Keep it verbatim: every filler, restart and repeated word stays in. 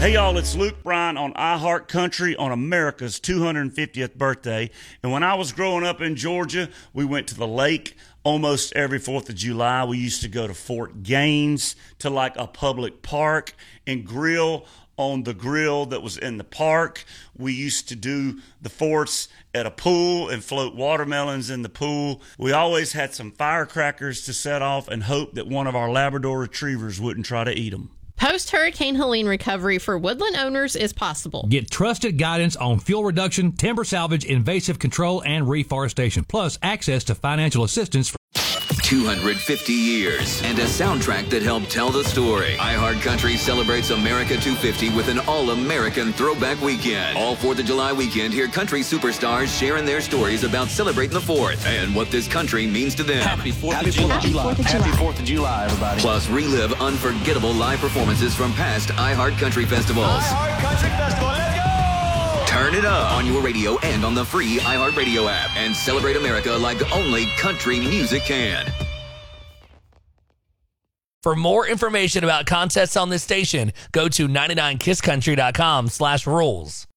Hey y'all, it's Luke Bryan on iHeart Country on America's two hundred fiftieth birthday. And when I was growing up in Georgia, we went to the lake almost every fourth of July. We used to go to Fort Gaines, to like a public park, and grill on the grill that was in the park. We used to do the forts at a pool and float watermelons in the pool. We always had some firecrackers to set off and hope that one of our Labrador retrievers wouldn't try to eat them. Post-Hurricane Helene recovery for woodland owners is possible. Get trusted guidance on fuel reduction, timber salvage, invasive control, and reforestation, plus access to financial assistance. two hundred fifty years and a soundtrack that helped tell the story. iHeart Country celebrates America two fifty with an all-American throwback weekend. All fourth of July weekend, hear country superstars sharing their stories about celebrating the fourth and what this country means to them. Happy fourth of July. Happy fourth of July, everybody. Plus, relive unforgettable live performances from past iHeart Country festivals. iHeart Country Festival, let's go! Turn it up on your radio and on the free iHeartRadio app and celebrate America like only country music can. For more information about contests on this station, go to ninety nine kiss country dot com slash rules.